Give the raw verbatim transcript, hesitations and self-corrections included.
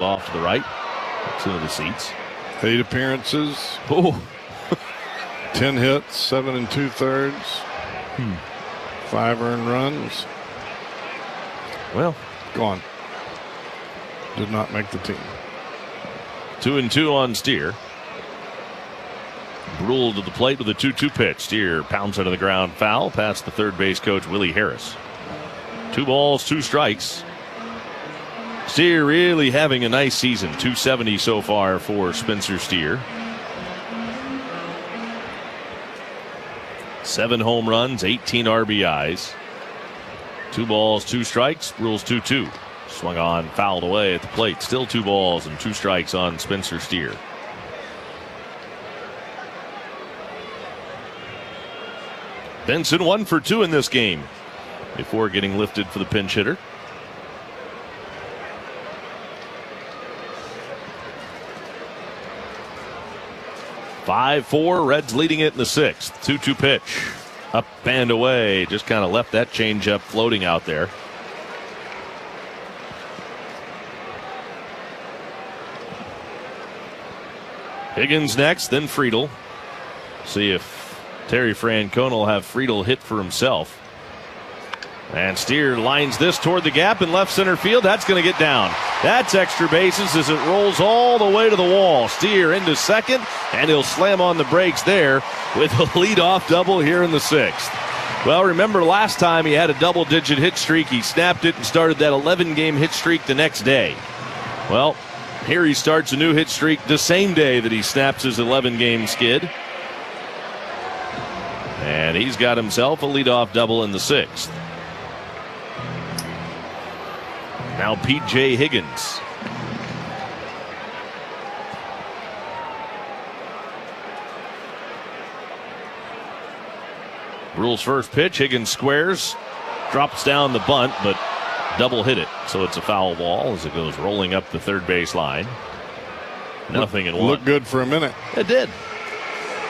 off to the right. Two of the seats. Eight appearances. Oh. Ten hits, seven and two thirds. Hmm. Five earned runs. Well, gone. Did not make the team. Two and two on Steer. Brule to the plate with a two two pitch. Steer pounds into the ground, foul past the third base coach, Willie Harris. Two balls, two strikes. Steer really having a nice season. two seventy so far for Spencer Steer. Seven home runs, eighteen R B Is. Two balls, two strikes. Brule's two two. Swung on, fouled away at the plate. Still two balls and two strikes on Spencer Steer. Benson one for two in this game before getting lifted for the pinch hitter. five four, Reds leading it in the sixth. two two pitch. Up and away. Just kind of left that changeup floating out there. Higgins next, then Friedel. See if Terry Francona will have Friedel hit for himself. And Steer lines this toward the gap in left center field. That's going to get down. That's extra bases as it rolls all the way to the wall. Steer into second, and he'll slam on the brakes there with a leadoff double here in the sixth. Well, remember last time he had a double-digit hit streak. He snapped it and started that eleven-game hit streak the next day. Well, here he starts a new hit streak the same day that he snaps his eleven-game skid. And he's got himself a leadoff double in the sixth. Now P J Higgins. Brule's first pitch, Higgins squares, drops down the bunt, but double hit it. So it's a foul ball as it goes rolling up the third base line. Nothing in one. Looked good for a minute. It did.